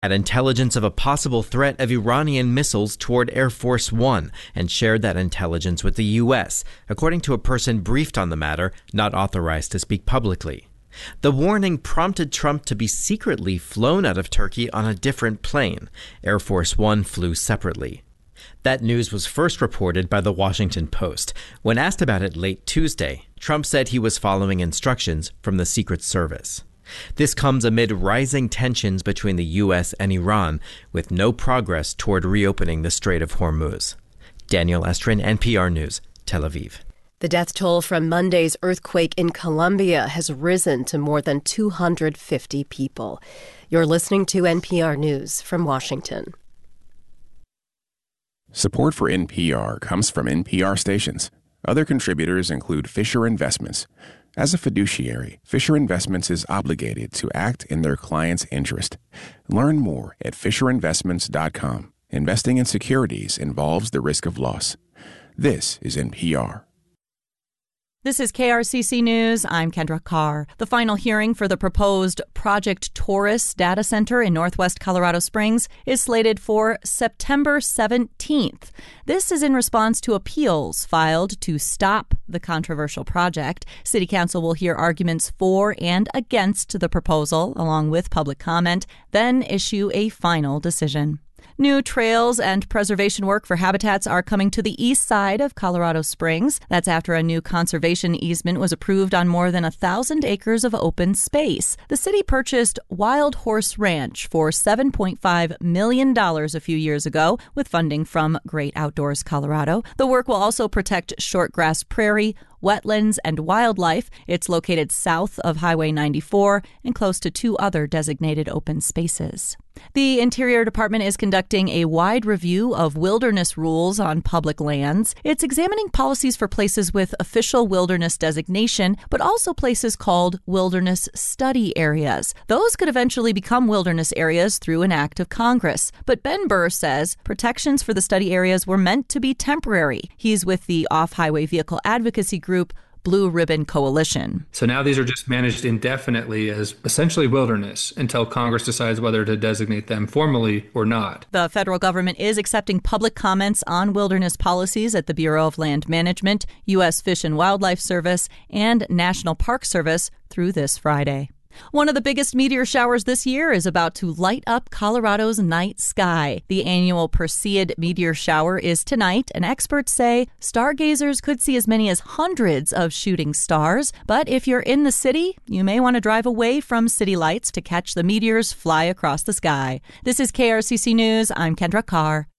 Had intelligence of a possible threat of Iranian missiles toward Air Force One and shared that intelligence with the U.S., according to a person briefed on the matter, not authorized to speak publicly. The warning prompted Trump to be secretly flown out of Turkey on a different plane. Air Force One flew separately. That news was first reported by the Washington Post. When asked about it late Tuesday, Trump said he was following instructions from the Secret Service. This comes amid rising tensions between the U.S. and Iran, with no progress toward reopening the Strait of Hormuz. Daniel Estrin, NPR News, Tel Aviv. The death toll from Monday's earthquake in Colombia has risen to more than 250 people. You're listening to NPR News from Washington. Support for NPR comes from NPR stations. Other contributors include Fisher Investments. As a fiduciary, Fisher Investments is obligated to act in their client's interest. Learn more at FisherInvestments.com. Investing in securities involves the risk of loss. This is NPR. This is KRCC News. I'm Kendra Carr. The final hearing for the proposed Project Taurus data center in northwest Colorado Springs is slated for September 17th. This is in response to appeals filed to stop the controversial project. City Council will hear arguments for and against the proposal, along with public comment, then issue a final decision. New trails and preservation work for habitats are coming to the east side of Colorado Springs. That's after a new conservation easement was approved on more than 1,000 acres of open space. The city purchased Wild Horse Ranch for $7.5 million a few years ago with funding from Great Outdoors Colorado. The work will also protect shortgrass prairie, wetlands, and wildlife. It's located south of Highway 94 and close to two other designated open spaces. The Interior Department is conducting a wide review of wilderness rules on public lands. It's examining policies for places with official wilderness designation, but also places called wilderness study areas. Those could eventually become wilderness areas through an act of Congress. But Ben Burr says protections for the study areas were meant to be temporary. He's with the off-highway vehicle advocacy group Blue Ribbon Coalition. So now these are just managed indefinitely as essentially wilderness until Congress decides whether to designate them formally or not. The federal government is accepting public comments on wilderness policies at the Bureau of Land Management, U.S. Fish and Wildlife Service, and National Park Service through this Friday. One of the biggest meteor showers this year is about to light up Colorado's night sky. The annual Perseid meteor shower is tonight, and experts say stargazers could see as many as hundreds of shooting stars. But if you're in the city, you may want to drive away from city lights to catch the meteors fly across the sky. This is KRCC News. I'm Kendra Carr.